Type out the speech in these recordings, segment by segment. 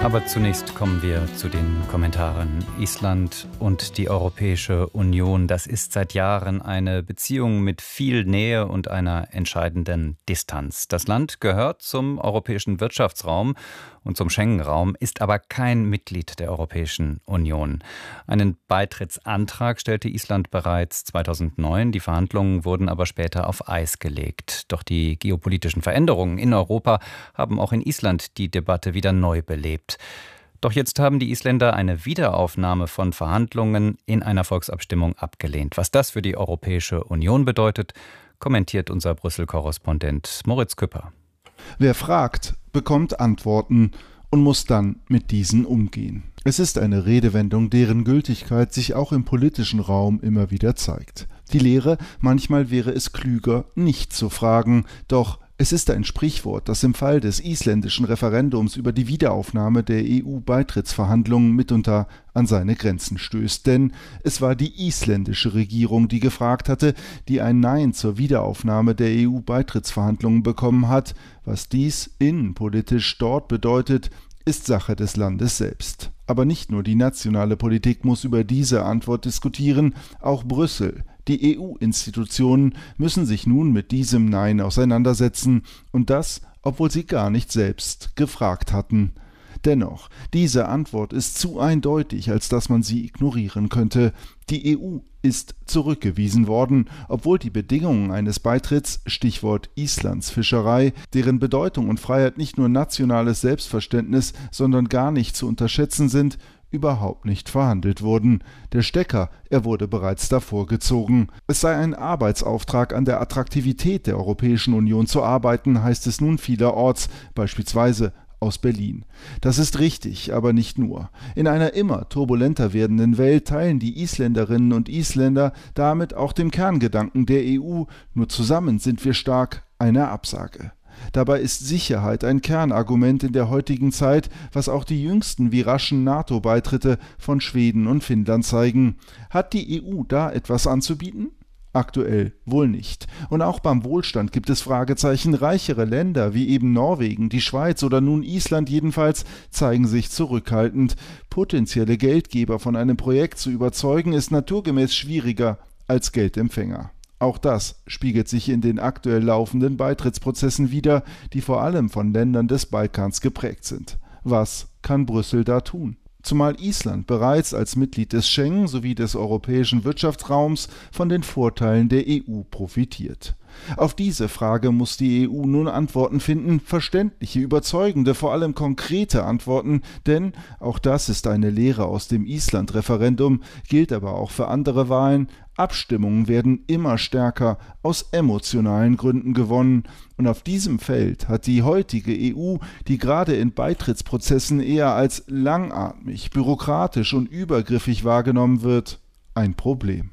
Aber zunächst kommen wir zu den Kommentaren. Island und die Europäische Union, das ist seit Jahren eine Beziehung mit viel Nähe und einer entscheidenden Distanz. Das Land gehört zum europäischen Wirtschaftsraum und zum Schengen-Raum, ist aber kein Mitglied der Europäischen Union. Einen Beitrittsantrag stellte Island bereits 2009. Die Verhandlungen wurden aber später auf Eis gelegt. Doch die geopolitischen Veränderungen in Europa haben auch in Island die Debatte wieder neu belebt. Doch jetzt haben die Isländer eine Wiederaufnahme von Verhandlungen in einer Volksabstimmung abgelehnt. Was das für die Europäische Union bedeutet, kommentiert unser Brüssel-Korrespondent Moritz Küpper. Wer fragt, bekommt Antworten und muss dann mit diesen umgehen. Es ist eine Redewendung, deren Gültigkeit sich auch im politischen Raum immer wieder zeigt. Die Lehre, manchmal wäre es klüger, nicht zu fragen, doch es ist ein Sprichwort, das im Fall des isländischen Referendums über die Wiederaufnahme der EU-Beitrittsverhandlungen mitunter an seine Grenzen stößt. Denn es war die isländische Regierung, die gefragt hatte, die ein Nein zur Wiederaufnahme der EU-Beitrittsverhandlungen bekommen hat. Was dies innenpolitisch dort bedeutet, ist Sache des Landes selbst. Aber nicht nur die nationale Politik muss über diese Antwort diskutieren, auch Brüssel. Die EU-Institutionen müssen sich nun mit diesem Nein auseinandersetzen, und das, obwohl sie gar nicht selbst gefragt hatten. Dennoch, diese Antwort ist zu eindeutig, als dass man sie ignorieren könnte. Die EU ist zurückgewiesen worden, obwohl die Bedingungen eines Beitritts, Stichwort Islands Fischerei, deren Bedeutung und Freiheit nicht nur nationales Selbstverständnis, sondern gar nicht zu unterschätzen sind, überhaupt nicht verhandelt wurden. Der Stecker, er wurde bereits davor gezogen. Es sei ein Arbeitsauftrag, an der Attraktivität der Europäischen Union zu arbeiten, heißt es nun vielerorts, beispielsweise aus Berlin. Das ist richtig, aber nicht nur. In einer immer turbulenter werdenden Welt teilen die Isländerinnen und Isländer damit auch den Kerngedanken der EU, nur zusammen sind wir stark, eine Absage. Dabei ist Sicherheit ein Kernargument in der heutigen Zeit, was auch die jüngsten wie raschen NATO-Beitritte von Schweden und Finnland zeigen. Hat die EU da etwas anzubieten? Aktuell wohl nicht. Und auch beim Wohlstand gibt es Fragezeichen. Reichere Länder wie eben Norwegen, die Schweiz oder nun Island jedenfalls zeigen sich zurückhaltend. Potenzielle Geldgeber von einem Projekt zu überzeugen, ist naturgemäß schwieriger als Geldempfänger. Auch das spiegelt sich in den aktuell laufenden Beitrittsprozessen wider, die vor allem von Ländern des Balkans geprägt sind. Was kann Brüssel da tun? Zumal Island bereits als Mitglied des Schengen sowie des europäischen Wirtschaftsraums von den Vorteilen der EU profitiert. Auf diese Frage muss die EU nun Antworten finden, verständliche, überzeugende, vor allem konkrete Antworten, denn auch das ist eine Lehre aus dem Island-Referendum, gilt aber auch für andere Wahlen. Abstimmungen werden immer stärker aus emotionalen Gründen gewonnen. Und auf diesem Feld hat die heutige EU, die gerade in Beitrittsprozessen eher als langatmig, bürokratisch und übergriffig wahrgenommen wird, ein Problem.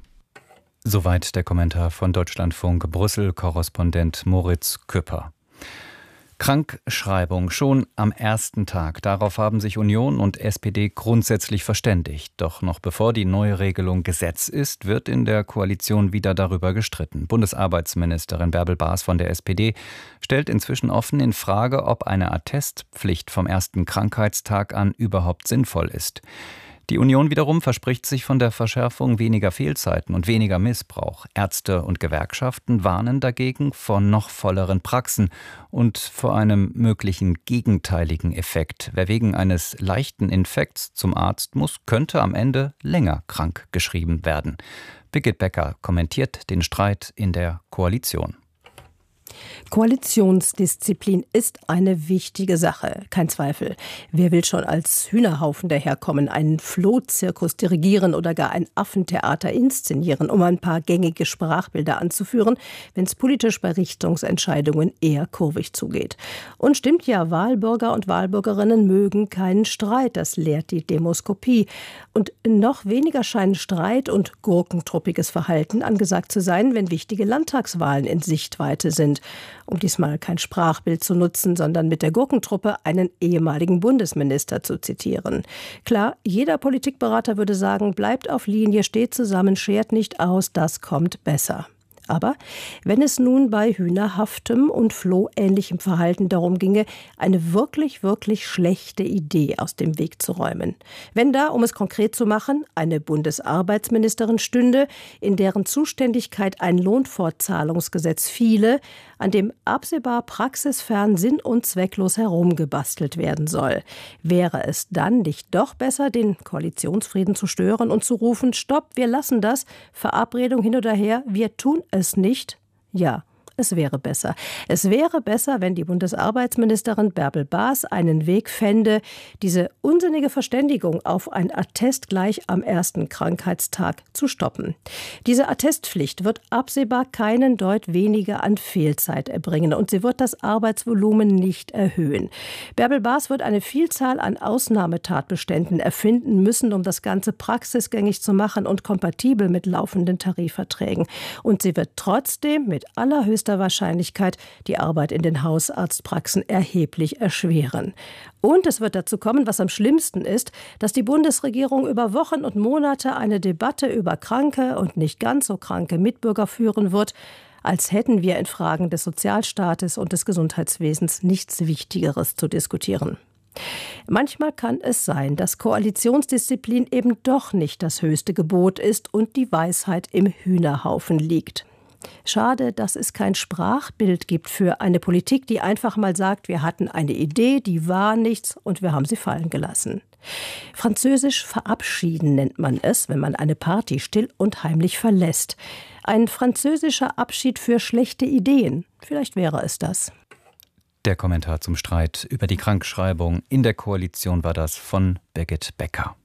Soweit der Kommentar von Deutschlandfunk Brüssel-Korrespondent Moritz Küpper. Krankschreibung schon am ersten Tag. Darauf haben sich Union und SPD grundsätzlich verständigt. Doch noch bevor die neue Regelung Gesetz ist, wird in der Koalition wieder darüber gestritten. Bundesarbeitsministerin Bärbel Baas von der SPD stellt inzwischen offen in Frage, ob eine Attestpflicht vom ersten Krankheitstag an überhaupt sinnvoll ist. Die Union wiederum verspricht sich von der Verschärfung weniger Fehlzeiten und weniger Missbrauch. Ärzte und Gewerkschaften warnen dagegen vor noch volleren Praxen und vor einem möglichen gegenteiligen Effekt. Wer wegen eines leichten Infekts zum Arzt muss, könnte am Ende länger krank geschrieben werden. Birgit Becker kommentiert den Streit in der Koalition. Koalitionsdisziplin ist eine wichtige Sache, kein Zweifel. Wer will schon als Hühnerhaufen daherkommen, einen Flohzirkus dirigieren oder gar ein Affentheater inszenieren, um ein paar gängige Sprachbilder anzuführen, wenn es politisch bei Richtungsentscheidungen eher kurvig zugeht. Und stimmt ja, Wahlbürger und Wahlbürgerinnen mögen keinen Streit, das lehrt die Demoskopie. Und noch weniger scheinen Streit und gurkentruppiges Verhalten angesagt zu sein, wenn wichtige Landtagswahlen in Sichtweite sind. Um diesmal kein Sprachbild zu nutzen, sondern mit der Gurkentruppe einen ehemaligen Bundesminister zu zitieren. Klar, jeder Politikberater würde sagen, bleibt auf Linie, steht zusammen, schert nicht aus, das kommt besser. Aber wenn es nun bei hühnerhaftem und flohähnlichem Verhalten darum ginge, eine wirklich, wirklich schlechte Idee aus dem Weg zu räumen. Wenn da, um es konkret zu machen, eine Bundesarbeitsministerin stünde, in deren Zuständigkeit ein Lohnfortzahlungsgesetz fiele, an dem absehbar praxisfern sinn- und zwecklos herumgebastelt werden soll. Wäre es dann nicht doch besser, den Koalitionsfrieden zu stören und zu rufen, stopp, wir lassen das, Verabredung hin oder her, wir tun es nicht? Ja. Es wäre besser. Es wäre besser, wenn die Bundesarbeitsministerin Bärbel Baas einen Weg fände, diese unsinnige Verständigung auf ein Attest gleich am ersten Krankheitstag zu stoppen. Diese Attestpflicht wird absehbar keinen Deut weniger an Fehlzeit erbringen und sie wird das Arbeitsvolumen nicht erhöhen. Bärbel Baas wird eine Vielzahl an Ausnahmetatbeständen erfinden müssen, um das Ganze praxisgängig zu machen und kompatibel mit laufenden Tarifverträgen. Und sie wird trotzdem mit allerhöchster Wahrscheinlichkeit die Arbeit in den Hausarztpraxen erheblich erschweren. Und es wird dazu kommen, was am schlimmsten ist, dass die Bundesregierung über Wochen und Monate eine Debatte über kranke und nicht ganz so kranke Mitbürger führen wird, als hätten wir in Fragen des Sozialstaates und des Gesundheitswesens nichts Wichtigeres zu diskutieren. Manchmal kann es sein, dass Koalitionsdisziplin eben doch nicht das höchste Gebot ist und die Weisheit im Hühnerhaufen liegt. Schade, dass es kein Sprachbild gibt für eine Politik, die einfach mal sagt, wir hatten eine Idee, die war nichts und wir haben sie fallen gelassen. Französisch verabschieden nennt man es, wenn man eine Party still und heimlich verlässt. Ein französischer Abschied für schlechte Ideen. Vielleicht wäre es das. Der Kommentar zum Streit über die Krankschreibung in der Koalition war das von Birgit Becker.